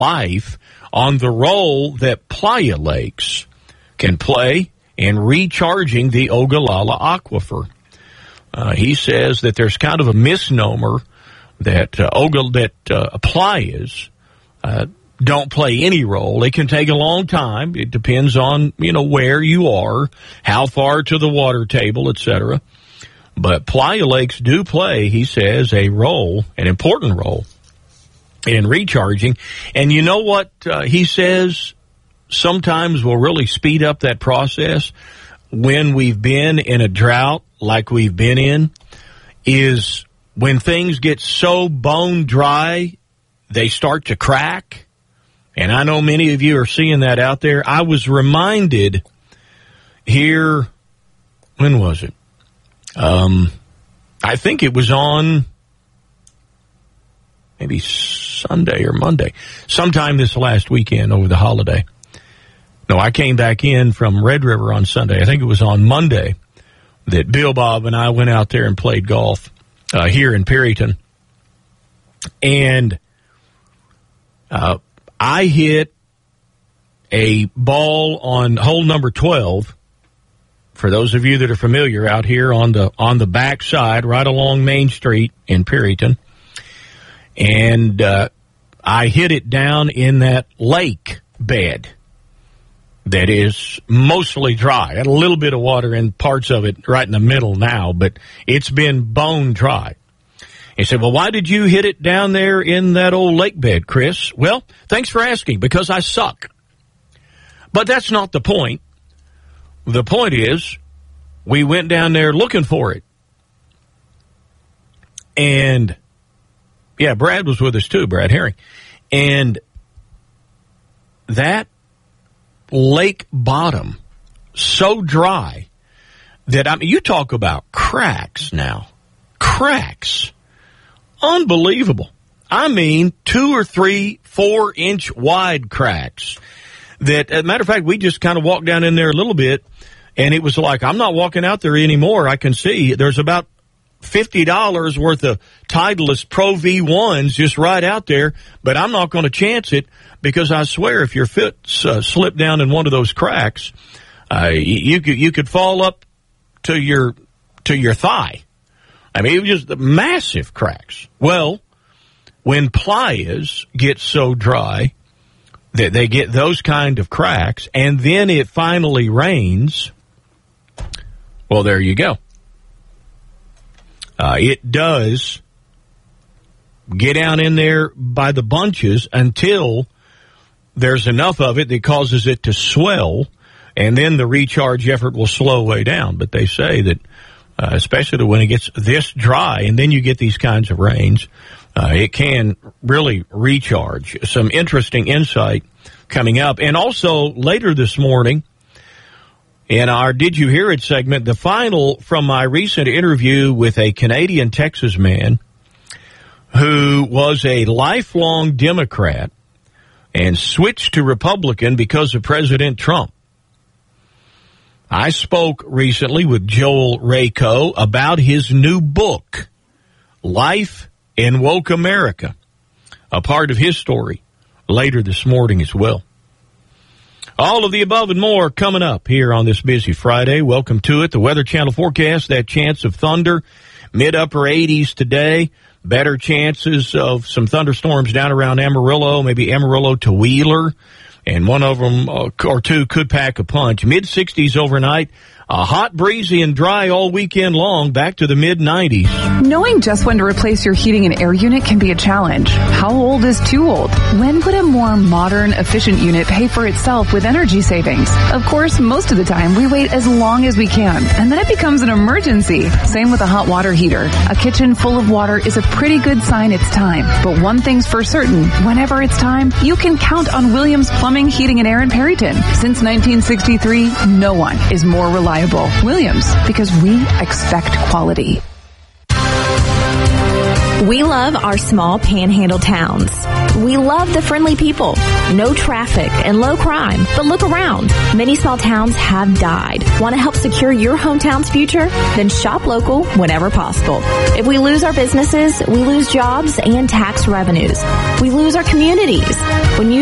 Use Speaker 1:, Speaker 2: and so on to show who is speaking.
Speaker 1: life on the role that Playa Lakes can play in recharging the Ogallala Aquifer. He says that there's kind of a misnomer that Playas don't play any role. It can take a long time. It depends on, where you are, how far to the water table, etc. But Playa Lakes do play, he says, a role, an important role in recharging. And you know what he says sometimes will really speed up that process when we've been in a drought like we've been in, is when things get so bone dry, they start to crack. And I know many of you are seeing that out there. I was reminded here, when was it? I think it was on maybe Sunday or Monday, sometime this last weekend over the holiday. No, I came back in from Red River on Sunday. I think it was on Monday that Bill Bob and I went out there and played golf here in Perryton. And I hit a ball on hole number 12. For those of you that are familiar, out here on the back side, right along Main Street in Perryton. And I hit it down in that lake bed that is mostly dry. Got a little bit of water in parts of it right in the middle now, but it's been bone dry. He said, well, why did you hit it down there in that old lake bed, Chris? Well, thanks for asking, because I suck. But that's not the point. The point is, we went down there looking for it. And, yeah, Brad was with us too, Brad Herring. And that lake bottom, so dry that, you talk about cracks now. Cracks. Unbelievable. 2 or 3, 4-inch wide cracks. That, as a matter of fact, we just kind of walked down in there a little bit, and it was like, I'm not walking out there anymore. I can see there's about $50 worth of Titleist Pro V1s just right out there, but I'm not going to chance it, because I swear if your foot slipped down in one of those cracks, you could fall up to your thigh. It was just massive cracks. Well, when Playas get so dry that they get those kind of cracks, and then it finally rains, well, there you go. It does get down in there by the bunches until there's enough of it that causes it to swell, and then the recharge effort will slow way down. But they say that especially when it gets this dry and then you get these kinds of rains, it can really recharge. Some interesting insight coming up. And also later this morning, in our Did You Hear It segment, the final from my recent interview with a Canadian Texas man who was a lifelong Democrat and switched to Republican because of President Trump. I spoke recently with Joel Rako about his new book, Life in Woke America, a part of his story later this morning as well. All of the above and more coming up here on this busy Friday. Welcome to it. The Weather Channel forecast, that chance of thunder, mid-upper 80s today. Better chances of some thunderstorms down around Amarillo, maybe Amarillo to Wheeler. And one of them or two could pack a punch. Mid-60s overnight. Hot, breezy, and dry all weekend long, back to the mid-90s.
Speaker 2: Knowing just when to replace your heating and air unit can be a challenge. How old is too old? When would a more modern, efficient unit pay for itself with energy savings? Of course, most of the time, we wait as long as we can, and then it becomes an emergency. Same with a hot water heater. A kitchen full of water is a pretty good sign it's time. But one thing's for certain, whenever it's time, you can count on Williams Plumbing, Heating, and Air in Perryton. Since 1963, no one is more reliable. Williams, because we expect quality.
Speaker 3: We love our small panhandle towns. We love the friendly people, no traffic, and low crime. But look around. Many small towns have died. Want to help secure your hometown's future? Then shop local whenever possible. If we lose our businesses, we lose jobs and tax revenues. We lose our communities. When you